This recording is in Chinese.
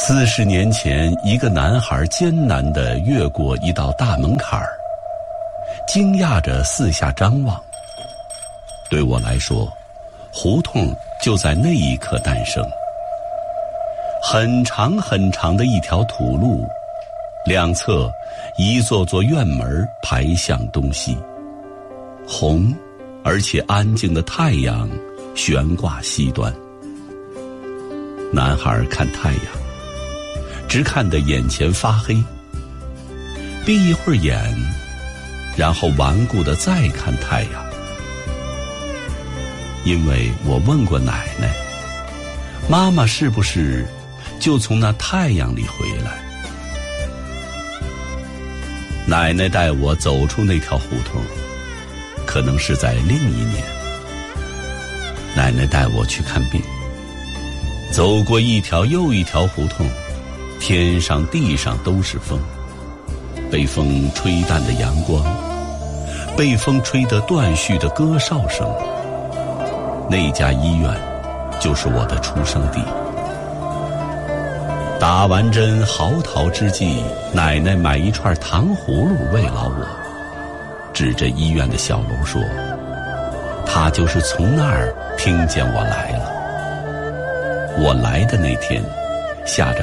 40年前，一个男孩艰难地越过一道大门槛儿，惊讶着四下张望。对我来说，胡同就在那一刻诞生。很长很长的一条土路，两侧一座座院门排向东西，红而且安静的太阳悬挂西端。男孩看太阳，只看得眼前发黑，闭一会儿眼，然后顽固地再看太阳。因为我问过奶奶，妈妈是不是就从那太阳里回来？奶奶带我走出那条胡同，可能是在另一年。奶奶带我去看病，走过一条又一条胡同，天上地上都是风，被风吹淡的阳光，被风吹得断续的歌哨声。那家医院就是我的出生地。打完针嚎啕之际，奶奶买一串糖葫芦慰劳我，指着医院的小楼说，她就是从那儿听见我来了。我来的那天下着